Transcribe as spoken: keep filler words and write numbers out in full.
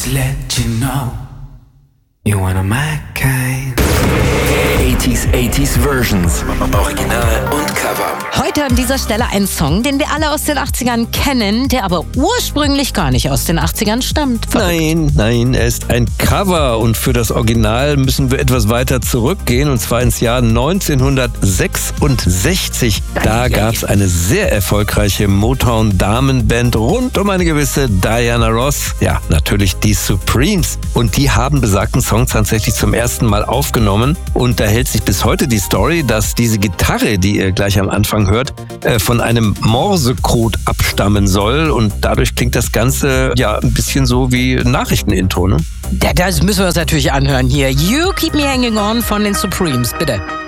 just let you know you're one of my kind. achtziger, achtziger Versions. Original und Cover. Heute an dieser Stelle ein Song, den wir alle aus den achtzigern kennen, der aber ursprünglich gar nicht aus den achtzigern stammt. Verrückt. Nein, nein, er ist ein Cover und für das Original müssen wir etwas weiter zurückgehen und zwar ins Jahr neunzehnhundertsechsundsechzig. Da gab es eine sehr erfolgreiche Motown-Damenband rund um eine gewisse Diana Ross. Ja, natürlich die Supremes. Und die haben besagten Song tatsächlich zum ersten Mal aufgenommen und da hält sich bis heute die Story, dass diese Gitarre, die ihr gleich am Anfang hört, von einem Morsecode abstammen soll und dadurch klingt das Ganze ja ein bisschen so wie Nachrichtenintro, ne? Das müssen wir uns natürlich anhören hier. You Keep Me Hanging On von den Supremes, bitte.